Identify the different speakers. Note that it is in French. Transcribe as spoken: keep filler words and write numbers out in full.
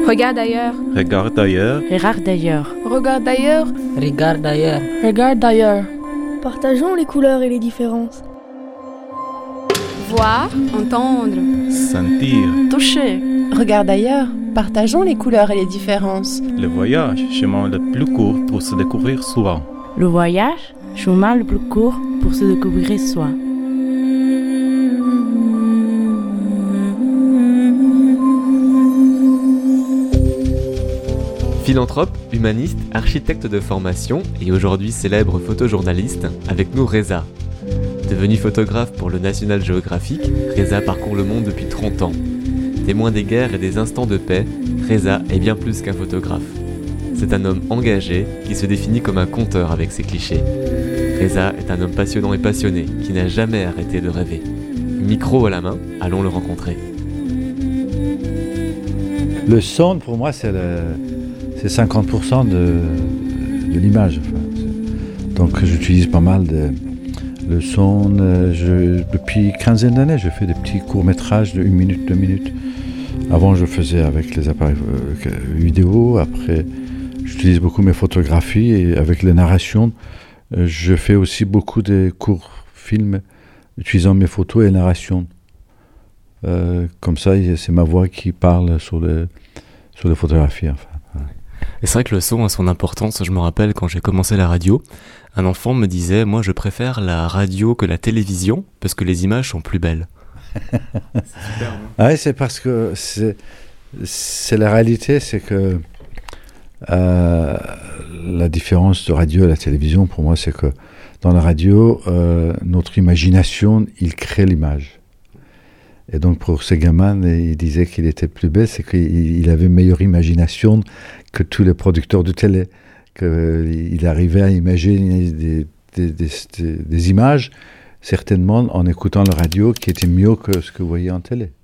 Speaker 1: Regarde ailleurs.
Speaker 2: Regarde d'ailleurs.
Speaker 3: Regarde d'ailleurs.
Speaker 4: Regarde d'ailleurs.
Speaker 5: Regarde d'ailleurs.
Speaker 4: Regarde d'ailleurs.
Speaker 6: Partageons les couleurs et les différences.
Speaker 1: Voir, entendre.
Speaker 2: Sentir.
Speaker 3: Toucher. Regarde ailleurs. Partageons les couleurs et les différences.
Speaker 2: Le voyage, chemin le plus court pour se découvrir soi.
Speaker 3: Le voyage, chemin le plus court pour se découvrir soi.
Speaker 7: Philanthrope, humaniste, architecte de formation et aujourd'hui célèbre photojournaliste, avec nous Reza. Devenu photographe pour le National Geographic, Reza parcourt le monde depuis trente ans. Témoin des guerres et des instants de paix, Reza est bien plus qu'un photographe. C'est un homme engagé qui se définit comme un conteur avec ses clichés. Reza est un homme passionnant et passionné qui n'a jamais arrêté de rêver. Micro à la main, allons le rencontrer.
Speaker 8: Le son, pour moi, c'est, le, c'est cinquante pour cent de, de l'image. Enfin, donc j'utilise pas mal de... Le son, je, depuis une quinzaine d'années, je fais des petits courts-métrages de une minute, deux minutes. Avant, je faisais avec les appareils euh, vidéo. Après, j'utilise beaucoup mes photographies et avec les narrations, euh, je fais aussi beaucoup de courts films utilisant mes photos et narrations. Euh, comme ça, c'est ma voix qui parle sur, le, sur les photographies. Enfin.
Speaker 7: Et c'est vrai que le son a son importance. Je me rappelle quand j'ai commencé la radio, un enfant me disait « Moi, je préfère la radio que la télévision parce que les images sont plus belles. » C'est super, non ?
Speaker 8: Ah oui, c'est parce que c'est, c'est la réalité, c'est que euh, la différence de radio et la télévision, pour moi, c'est que dans la radio, euh, notre imagination, il crée l'image. Et donc pour ce gamin, il disait qu'il était plus belle, c'est qu'il avait une meilleure imagination que tous les producteurs de télé. Qu'il arrivait à imaginer des, des, des, des, des images, certainement en écoutant la radio, qui était mieux que ce que vous voyez en télé.